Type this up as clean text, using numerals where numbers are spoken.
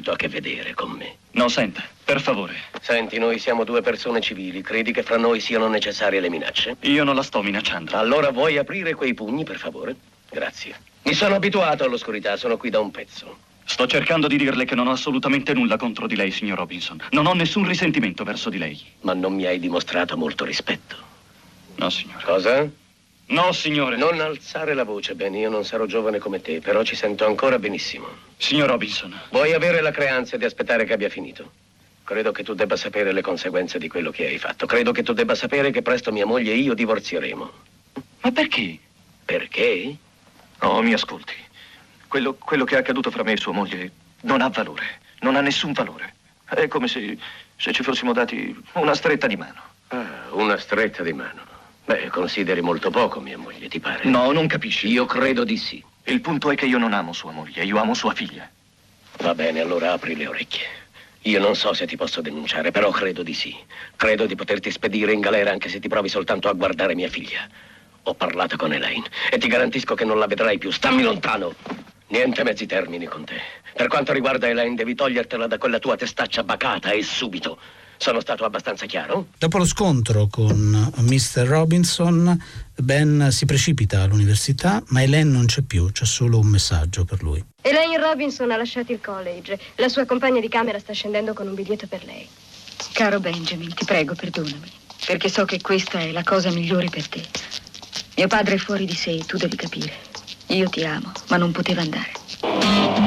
molto a che vedere con me. No, senta, per favore. Senti, noi siamo due persone civili. Credi che fra noi siano necessarie le minacce? Io non la sto minacciando. Allora vuoi aprire quei pugni, per favore? Grazie. Mi sono abituato all'oscurità, sono qui da un pezzo. Sto cercando di dirle che non ho assolutamente nulla contro di lei, signor Robinson. Non ho nessun risentimento verso di lei. Ma non mi hai dimostrato molto rispetto. No, signore. Cosa? No, signore. Non alzare la voce, Ben. Io non sarò giovane come te, però ci sento ancora benissimo. Signor Robinson. Vuoi avere la creanza di aspettare che abbia finito? Credo che tu debba sapere le conseguenze di quello che hai fatto. Credo che tu debba sapere che presto mia moglie e io divorzieremo. Ma perché? Perché? Oh, mi ascolti. Quello che è accaduto fra me e sua moglie non ha valore. Non ha nessun valore. È come se ci fossimo dati una stretta di mano. Ah, una stretta di mano. Beh, consideri molto poco mia moglie, ti pare? No, non capisci. Io credo di sì. Il punto è che io non amo sua moglie, io amo sua figlia. Va bene, allora apri le orecchie. Io non so se ti posso denunciare, però credo di sì. Credo di poterti spedire in galera anche se ti provi soltanto a guardare mia figlia. Ho parlato con Elaine e ti garantisco che non la vedrai più. Stammi lontano! Niente mezzi termini con te. Per quanto riguarda Elaine, devi togliertela da quella tua testaccia bacata e subito. Sono stato abbastanza chiaro? Dopo lo scontro con Mr. Robinson, Ben si precipita all'università, ma Elaine non c'è più, c'è solo un messaggio per lui. Elaine Robinson ha lasciato il college. La sua compagna di camera sta scendendo con un biglietto per lei. Caro Benjamin, ti prego, perdonami, perché so che questa è la cosa migliore per te. Mio padre è fuori di sé, tu devi capire. Io ti amo, ma non poteva andare.